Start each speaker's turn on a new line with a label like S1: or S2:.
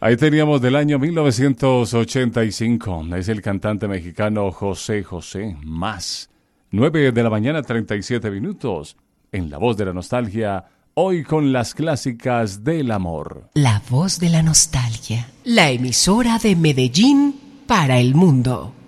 S1: Ahí teníamos del año 1985. Es el cantante mexicano José José Más. 9 de la mañana, 37 minutos. En La Voz de la Nostalgia, hoy con las clásicas del amor.
S2: La Voz de la Nostalgia. La emisora de Medellín para el mundo.